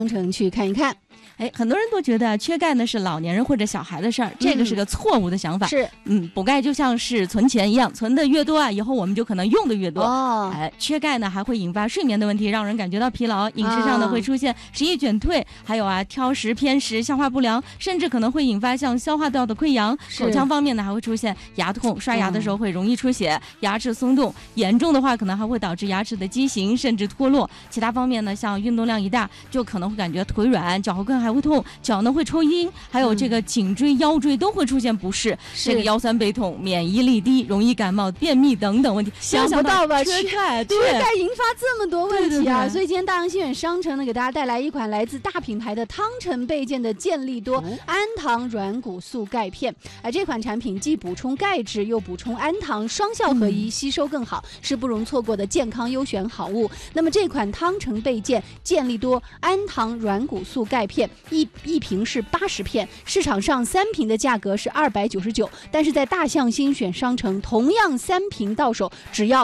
城去看一看。 很多人都觉得缺钙呢是老年人或者小孩的事儿，这个是个错误的想法。 是， 补钙就像是存钱一样，存的越多啊，以后我们就可能用的越多。缺钙呢还会引发睡眠的问题，让人感觉到疲劳。饮食上呢会出现食欲减退，还有挑食偏食、消化不良，甚至可能会引发像消化道的溃疡。口腔方面呢还会出现牙痛，刷牙的时候会容易出血，牙齿松动，严重的话可能还会导致牙齿的畸形甚至脱落。其他方面呢，像运动量一大，就可能会感觉腿软，脚后跟还会痛，脚呢会抽筋，还有这个颈椎、腰椎都会出现不适，这个腰酸背痛、免疫力低、容易感冒、便秘等等问题。 想不到吧？ 缺钙引发这么多问题啊！所以今天大洋心远商城呢，给大家带来一款来自大品牌的汤臣倍健的健力多氨糖软骨素钙片。这款产品既补充钙质又补充氨糖，双效合一，吸收更好，是不容错过的健康优选好物。那么这款汤臣倍健健力多氨糖软骨素钙片一瓶是80片，市场上3瓶的价格是299，但是在大象心选商城，同样3瓶到手只要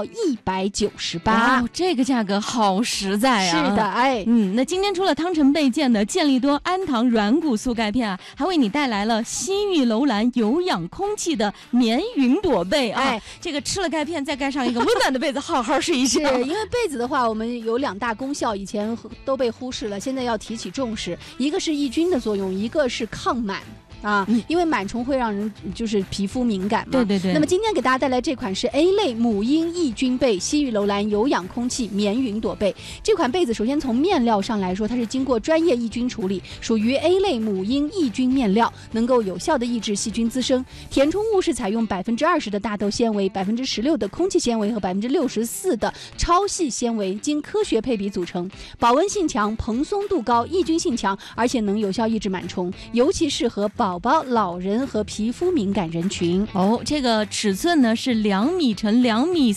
198。 这个价格好实在啊！ 是的， 那今天除了汤臣倍健的健力多氨糖软骨素钙片还为你带来了西域楼兰有氧空气的棉云朵被这个吃了钙片再盖上一个温暖的被子，好好睡一觉。 是因为被子的话，我们有2大功效，以前都被忽视了，现在要提起重视。一个是抑菌的作用，一个是抗螨。因为螨虫会让人就是皮肤敏感嘛。 对。 那么今天给大家带来这款是 A 类母婴抑菌被西域楼兰有氧空气棉云朵被。这款被子首先从面料上来说，它是经过专业抑菌处理，属于 A 类母婴抑菌面料，能够有效的抑制细菌滋生。填充物是采用20%的大豆纤维、16%的空气纤维和64%的超细纤维，经科学配比组成，保温性强、蓬松度高、抑菌性强，而且能有效抑制螨虫，尤其适合宝宝、老人和皮肤敏感人群。 这个尺寸呢是2米乘2.3米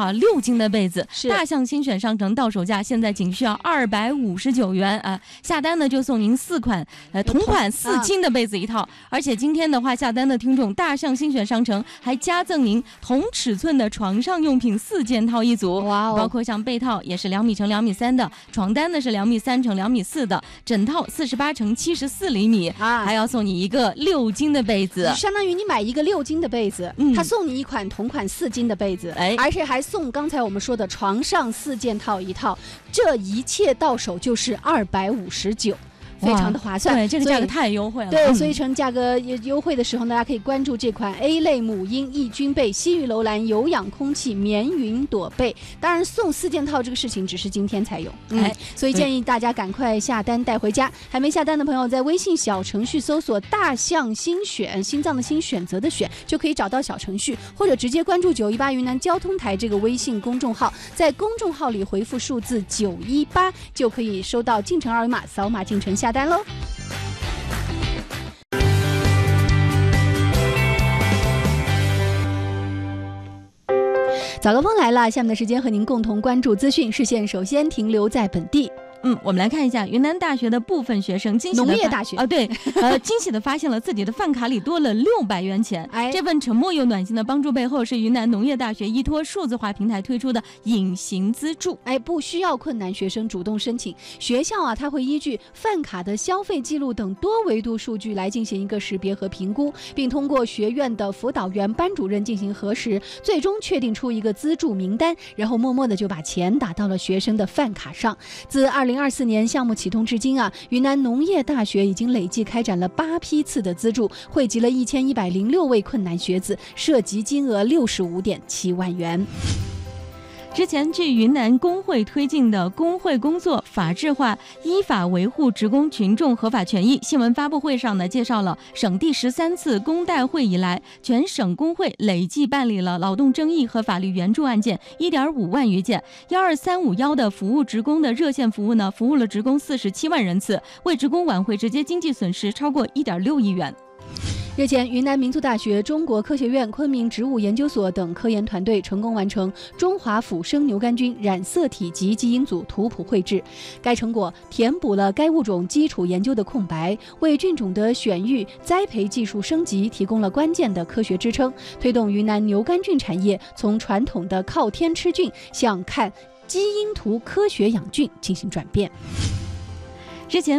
6斤的被子，大象心选商城到手价现在仅需要259元下单呢就送您4款同款4斤的被子一套，而且今天的话下单的听众，大象心选商城还加赠您同尺寸的床上用品4件套一组，包括像被套也是2米乘2.3米的，床单呢是2.3米乘2.4米的，枕套48乘74厘米，还要送你一个6斤的被子， 相当于你买一个6斤的被子，他送你一款同款4斤的被子，而且还送刚才我们说的床上4件套一套，这一切到手就是259。非常的划算， 对，这个价格太优惠了。 对，所以趁价格优惠的时候，大家可以关注这款 A 类母婴抑菌被西域楼兰有氧空气棉云朵被。当然，送4件套这个事情只是今天才有，所以建议大家赶快下单带回家。还没下单的朋友，在微信小程序搜索"大象心选"，心脏的心，选择的选，就可以找到小程序，或者直接关注918云南交通台这个微信公众号，在公众号里回复数字918，就可以收到进城二维码，扫码进城下单喽。早高峰来了，下面的时间和您共同关注资讯，视线首先停留在本地。 我们来看一下云南大学的部分学生惊喜的农业大学惊喜的发现了自己的饭卡里多了600元钱。这份沉默又暖心的帮助背后，是云南农业大学依托数字化平台推出的隐形资助。 不需要困难学生主动申请，学校它会依据饭卡的消费记录等多维度数据来进行一个识别和评估，并通过学院的辅导员、班主任进行核实，最终确定出一个资助名单，然后默默的就把钱打到了学生的饭卡上。自2024年项目启动至今云南农业大学已经累计开展了8批次的资助，惠及了1106位困难学子，涉及金额65.7万元。 之前据云南工会推进的工会工作法治化，依法维护职工群众合法权益新闻发布会上呢，介绍了省第13次工代会以来，全省工会累计办理了劳动争议和法律援助案件1.5万余件，12351的服务职工的热线服务呢，服务了职工47万人次，为职工挽回直接经济损失超过1.6亿元。 日前，云南民族大学、中国科学院昆明植物研究所等科研团队成功完成中华腐生牛肝菌染色体及基因组图谱绘制。该成果填补了该物种基础研究的空白，为菌种的选育、栽培技术升级提供了关键的科学支撑，推动云南牛肝菌产业从传统的靠天吃菌向看基因图科学养菌进行转变。 之前